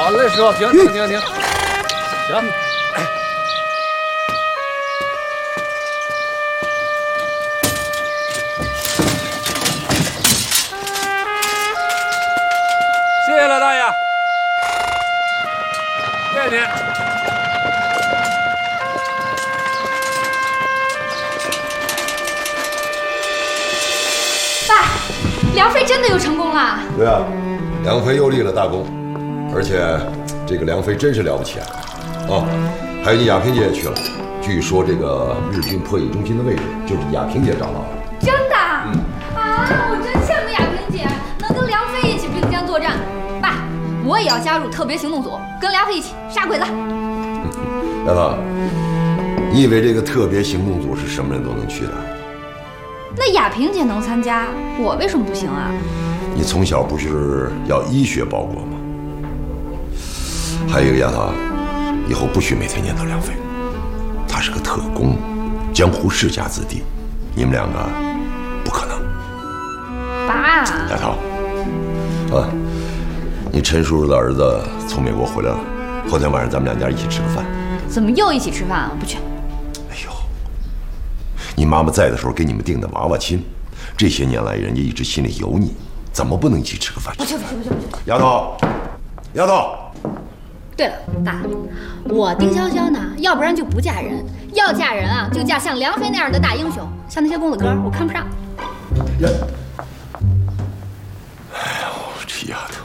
好嘞，师傅，停。行。谢谢老大爷，谢谢您。 爸，梁飞真的又成功了。 对啊，梁飞又立了大功，而且这个梁飞真是了不起啊！哦，还有你亚萍姐也去了，据说这个日军破译中心的位置就是亚萍姐找到的。 真的？我真羡慕亚萍姐，能跟梁飞一起并肩作战。爸，我也要加入特别行动组，跟梁飞一起杀鬼子。 丫头，你以为这个特别行动组是什么人都能去的？ 那亚萍姐能参加，我为什么不行啊？ 你从小不是要医学报国吗？还有一个丫头，以后不许每天念叨梁飞，他是个特工，江湖世家子弟，你们两个不可能。 爸， 丫头，你陈叔叔的儿子从美国回来了，后天晚上咱们两家一起吃个饭。 怎么又一起吃饭啊？不去。 哎呦，你妈妈在的时候给你们定的娃娃亲，这些年来人家一直心里有你，怎么不能一起吃个饭？ 不去。 丫头。 对了，爸，我丁潇潇呢，要不然就不嫁人，要嫁人啊，就嫁像梁飞那样的大英雄，像那些公子哥，我看不上。 哎呦，这丫头。